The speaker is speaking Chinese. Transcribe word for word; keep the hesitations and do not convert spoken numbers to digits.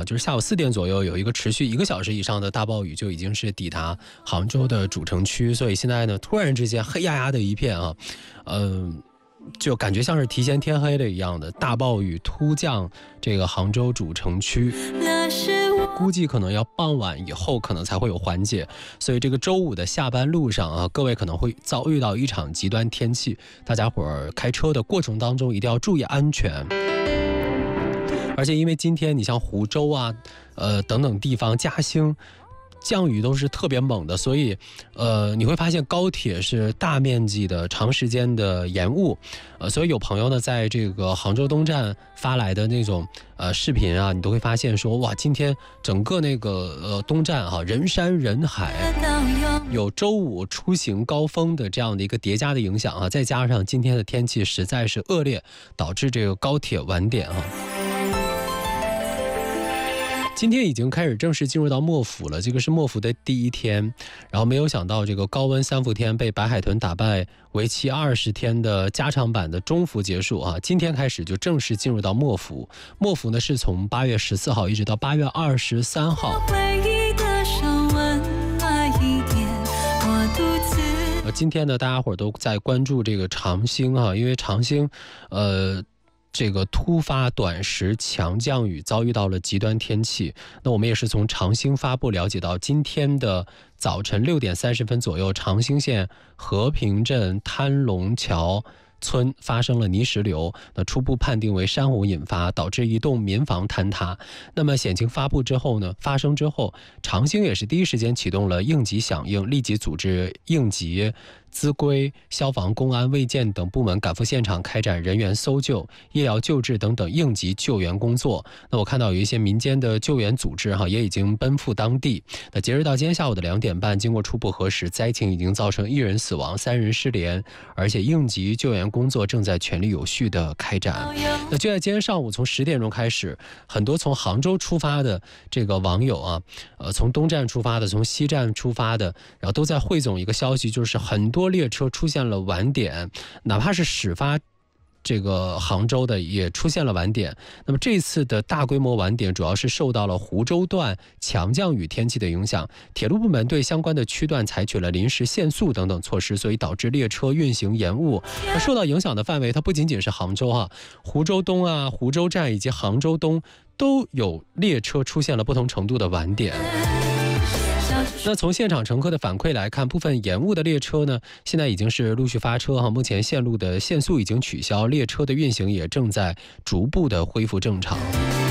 就是下午四点左右有一个持续一个小时以上的大暴雨就已经是抵达杭州的主城区，所以现在呢突然之间黑压压的一片啊，嗯、呃。就感觉像是提前天黑了一样的大暴雨突降这个杭州主城区，估计可能要傍晚以后可能才会有缓解，所以这个周五的下班路上啊，各位可能会遭遇到一场极端天气，大家伙儿开车的过程当中一定要注意安全。而且因为今天你像湖州啊，呃等等地方，嘉兴降雨都是特别猛的，所以呃你会发现高铁是大面积的长时间的延误，呃所以有朋友呢在这个杭州东站发来的那种呃视频啊，你都会发现说哇，今天整个那个呃东站哈、啊、人山人海，有周五出行高峰的这样的一个叠加的影响啊，再加上今天的天气实在是恶劣，导致这个高铁晚点啊。今天已经开始正式进入到末伏了，这个是末伏的第一天，然后没有想到这个高温三伏天被白海豚打败，为期二十天的加长版的中伏结束啊，今天开始就正式进入到末伏。末伏呢是从八月十四号一直到八月二十三号。呃，今天呢，大家伙都在关注这个长兴啊，因为长兴，呃。这个突发短时强降雨遭遇到了极端天气，那我们也是从长兴发布了解到，今天的早晨六点三十分左右，长兴县和平镇滩龙桥村发生了泥石流，那初步判定为山洪引发，导致一栋民房坍塌。那么险情发布之后呢，发生之后，长兴也是第一时间启动了应急响应，立即组织应急、资规、消防、公安、卫健等部门赶赴现场，开展人员搜救、医疗救治等等应急救援工作。那我看到有一些民间的救援组织哈，也已经奔赴当地。那截止到今天下午的两点半，经过初步核实，灾情已经造成一人死亡、三人失联，而且应急救援工作正在全力有序的开展。那就在今天上午，从十点钟开始，很多从杭州出发的这个网友啊，呃，从东站出发的，从西站出发的，然后都在汇总一个消息，就是很多。多列车出现了晚点，哪怕是始发这个杭州的也出现了晚点。那么这次的大规模晚点主要是受到了湖州段强降雨天气的影响，铁路部门对相关的区段采取了临时限速等等措施，所以导致列车运行延误。那受到影响的范围它不仅仅是杭州哈、啊，湖州东啊、湖州站以及杭州东都有列车出现了不同程度的晚点。那从现场乘客的反馈来看，部分延误的列车呢，现在已经是陆续发车哈，目前线路的限速已经取消，列车的运行也正在逐步的恢复正常。